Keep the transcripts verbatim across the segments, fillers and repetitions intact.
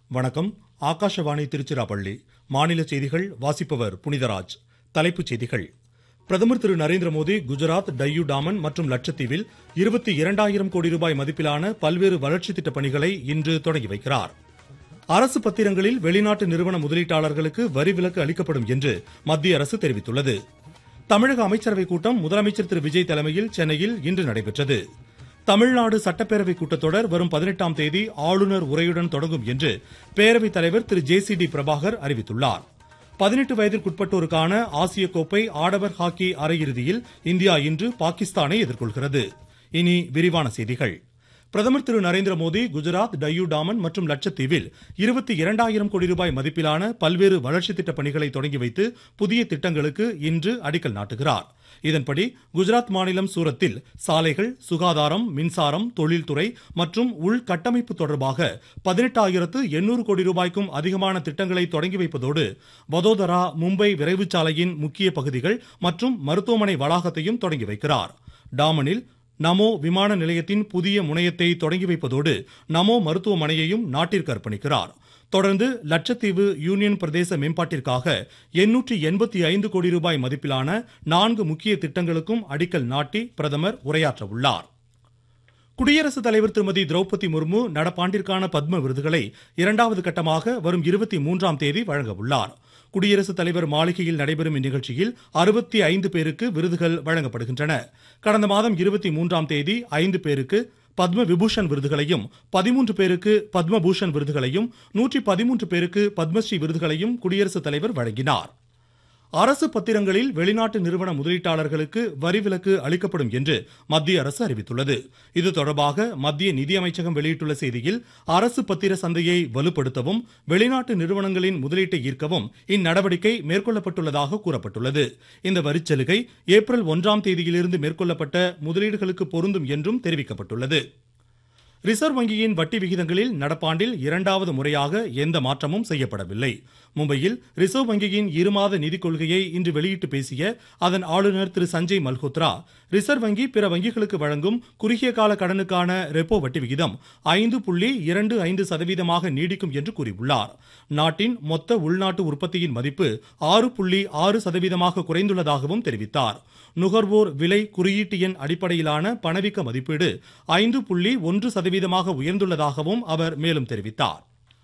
வணக்கம். ஆகாஷவாணி திருச்சிராப்பள்ளி. மாநில செய்திகள் வாசிப்பவர் புனிதராஜ். தலைப்புச் செய்திகள். பிரதமர் திரு நரேந்திர மோடி குஜராத், டையூ டாமன் மற்றும் லட்சத்தீவில் இருபத்தி இரண்டாயிரம் கோடி ரூபாய் மதிப்பிலான பல்வேறு வளர்ச்சி திட்ட பணிகளை இன்று தொடங்கி வைக்கிறார். அரசு பத்திரங்களில் வெளிநாட்டு நிறுவன முதலீட்டாளர்களுக்கு வரி விலக்கு அளிக்கப்படும் என்று மத்திய அரசு தெரிவித்துள்ளது. தமிழக அமைச்சரவைக் கூட்டம் முதலமைச்சர் திரு விஜய் தலைமையில் சென்னையில் இன்று நடைபெற்றது. தமிழ்நாடு சட்டப்பேரவை கூட்டத்தொடர் வரும் பதினெட்டாம் தேதி ஆளுநர் உரையுடன் தொடங்கும் என்று பேரவைத் தலைவர் திரு ஜே சி டி பிரபாகர் அறிவித்துள்ளார். பதினெட்டு வயதிற்குட்பட்டோருக்கான ஆசிய கோப்பை ஆடவர் ஹாக்கி அரையிறுதியில் இந்தியா இன்று பாகிஸ்தானை எதிர்கொள்கிறது. இனி விரிவான செய்திகள். பிரதமர் திரு நரேந்திர மோடி குஜராத், டையூ டாமன் மற்றும் லட்சத்தீவில் இருபத்தி இரண்டாயிரம் கோடி ரூபாய் மதிப்பிலான பல்வேறு வளர்ச்சி திட்ட பணிகளை தொடங்கி வைத்து புதிய திட்டங்களுக்கு இன்று அடிக்கல் நாட்டுகிறார். இதன்படி குஜராத் மாநிலம் சூரத்தில் சாலைகள், சுகாதாரம், மின்சாரம், தொழில்துறை மற்றும் உள்கட்டமைப்பு தொடர்பாக பதினெட்டாயிரத்து எண்ணூறு கோடி ரூபாய்க்கும் அதிகமான திட்டங்களை தொடங்கி வைப்பதோடு வதோதரா, மும்பை விரைவு சாலையின் முக்கிய பகுதிகள் மற்றும் மருத்துவமனை வளாகத்தையும் தொடங்கி வைக்கிறார். டாமனில் நமோ விமான நிலையத்தின் புதிய முனையத்தை தொடங்கி வைப்பதோடு நமோ மருத்துவமனையையும் நாட்டிற்கு அர்ப்பணிக்கிறார். தொடர்ந்து லட்சத்தீவு யூனியன் பிரதேச மேம்பாட்டிற்காக எண்ணூற்றி எண்பத்தி ஐந்து கோடி ரூபாய் மதிப்பிலான நான்கு முக்கிய திட்டங்களுக்கும் அடிக்கல் நாட்டி பிரதமர் உரையாற்ற உள்ளார். குடியரசுத் தலைவர் திருமதி திரௌபதி முர்மு நடப்பாண்டிற்கான பத்ம விருதுகளை இரண்டாவது கட்டமாக வரும் இருபத்தி மூன்றாம் தேதி வழங்க உள்ளார். குடியரசுத் தலைவர் மாளிகையில் நடைபெறும் இந்நிகழ்ச்சியில் அறுபத்தி ஐந்து பேருக்கு விருதுகள் வழங்கப்படுகின்றன. கடந்த மாதம் இருபத்தி மூன்றாம் தேதி ஐந்து பேருக்கு பத்ம விபூஷன் விருதுகளையும், பதிமூன்று பேருக்கு பத்ம பூஷன் விருதுகளையும், நூற்றி பதிமூன்று பேருக்கு பத்மஸ்ரீ விருதுகளையும் குடியரசுத் தலைவர் வழங்கினார். அரசு பத்திரங்களில் வெளிநாட்டு நிறுவன முதலீட்டாளர்களுக்கு வரி விலக்கு அளிக்கப்படும் என்று மத்திய அரசு அறிவித்துள்ளது. இது தொடர்பாக மத்திய நிதியமைச்சகம் வெளியிட்டுள்ள செய்தியில், அரசு பத்திர சந்தையை வலுப்படுத்தவும் வெளிநாட்டு நிறுவனங்களின் முதலீட்டை ஈர்க்கவும் இந்நடவடிக்கை மேற்கொள்ளப்பட்டுள்ளதாக கூறப்பட்டுள்ளது. இந்த வரிச்சலுகை ஏப்ரல் ஒன்றாம் தேதியிலிருந்து மேற்கொள்ளப்பட்ட முதலீடுகளுக்கு பொருந்தும் என்றும் தெரிவிக்கப்பட்டுள்ளது. ரிசர்வ் வங்கியின் வட்டி விகிதங்களில் நடப்பாண்டில் இரண்டாவது முறையாக எந்த மாற்றமும் செய்யப்படவில்லை. மும்பையில் ரிசர்வ் வங்கியின் இருமாத நிதிக் கொள்கையை இன்று வெளியிட்டு பேசிய அதன் ஆளுநர் திரு சஞ்சய் மல்ஹோத்ரா, ரிசர்வ் வங்கி பிற வங்கிகளுக்கு வழங்கும் குறுகிய கால கடனுக்கான ரெப்போ வட்டி விகிதம் ஐந்து புள்ளி இரண்டு ஐந்து சதவீதமாக நீடிக்கும் என்று கூறியுள்ளார். நாட்டின் மொத்த உள்நாட்டு உற்பத்தியின் மதிப்பு ஆறு புள்ளி ஆறு சதவீதமாக குறைந்துள்ளதாகவும் தெரிவித்தார். நுகர்வோர் விலை குறியீட்டு எண் அடிப்படையிலான பணவீக்க மதிப்பீடு ஐந்து புள்ளி ஒன்று சதவீதமாக உயர்ந்துள்ளதாகவும் அவர் மேலும் தெரிவித்தார்.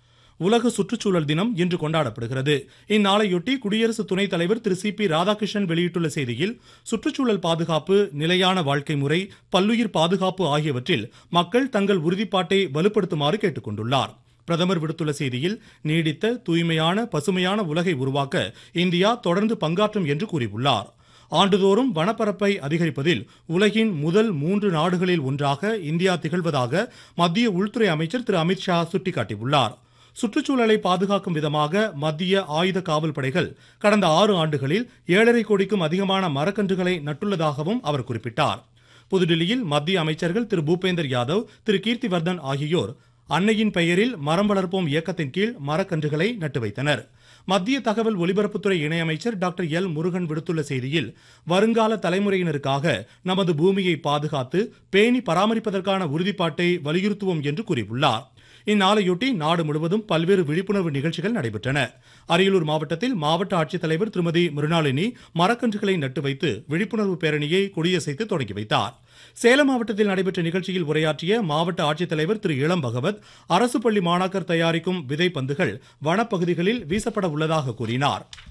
உலக சுற்றுச்சூழல் தினம் இன்று கொண்டாடப்படுகிறது. இந்நாளையொட்டி குடியரசு துணைத் தலைவர் திரு சி பி ராதாகிருஷ்ணன் வெளியிட்டுள்ள செய்தியில், சுற்றுச்சூழல் பாதுகாப்பு, நிலையான வாழ்க்கை முறை, பல்லுயிர் பாதுகாப்பு ஆகியவற்றில் மக்கள் தங்கள் உறுதிப்பாட்டை வலுப்படுத்துமாறு கேட்டுக்கொண்டுள்ளார். பிரதமர் விடுத்துள்ள செய்தியில், நீடித்த, தூய்மையான, பசுமையான உலகை உருவாக்க இந்தியா தொடர்ந்து பங்காற்றும் என்று கூறியுள்ளார். ஆண்டுதோறும் வனப்பரப்பை அதிகரிப்பதில் உலகின் முதல் மூன்று நாடுகளில் ஒன்றாக இந்தியா திகழ்வதாக மத்திய உள்துறை அமைச்சர் திரு அமித்ஷா சுட்டிக்காட்டியுள்ளார். சுற்றுச்சூழலை பாதுகாக்கும் விதமாக மத்திய ஆயுத காவல் படைகள் கடந்த ஆறு ஆண்டுகளில் ஏழரை கோடிக்கும் அதிகமான மரக்கன்றுகளை நட்டுள்ளதாகவும் அவர் குறிப்பிட்டார். புதுடில்லியில் மத்திய அமைச்சர்கள் திரு பூபேந்தர் யாதவ், திரு கீர்த்திவர்தன் ஆகியோர் அன்னையின் பெயரில் மரம் வளர்ப்போம் இயக்கத்தின் கீழ் மரக்கன்றுகளை நட்டு வைத்தனர். மத்திய தகவல் ஒலிபரப்புத்துறை இணையமைச்சர் டாக்டர் எல் முருகன் விடுத்துள்ள செய்தியில், வருங்கால தலைமுறையினருக்காக நமது பூமியை பாதுகாத்து பேணி பராமரிப்பதற்கான உறுதிப்பாட்டை வலியுறுத்துவோம் என்று கூறியுள்ளார். இந்நாளையொட்டி நாடு முழுவதும் பல்வேறு விழிப்புணர்வு நிகழ்ச்சிகள் நடைபெற்றன. அரியலூர் மாவட்டத்தில் மாவட்ட ஆட்சித்தலைவர் திருமதி மிருணாளினி மரக்கன்றுகளை நட்டு வைத்து விழிப்புணர்வு பேரணியை கொடியசைத்து தொடங்கி வைத்தார். சேலம் மாவட்டத்தில் நடைபெற்ற நிகழ்ச்சியில் உரையாற்றிய மாவட்ட ஆட்சித்தலைவர் திரு இளம் பகவத், அரசு பள்ளி மாணாக்கர் தயாரிக்கும் விதை பந்துகள் வனப்பகுதிகளில் வீசப்பட உள்ளதாக கூறினார்.